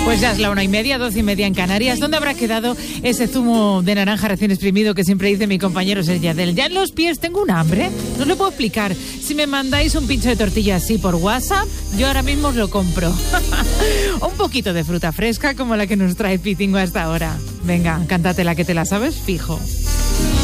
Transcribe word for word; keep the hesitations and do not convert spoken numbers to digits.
Pues ya es la una y media, doce y media en Canarias. ¿Dónde habrá quedado ese zumo de naranja recién exprimido que siempre dice mi compañero Sergio? Ya en los pies tengo un hambre. No os lo puedo explicar. Si me mandáis un pincho de tortilla así por WhatsApp, yo ahora mismo os lo compro. Un poquito de fruta fresca como la que nos trae Pitingo hasta ahora. Venga, cántatela que te la sabes fijo.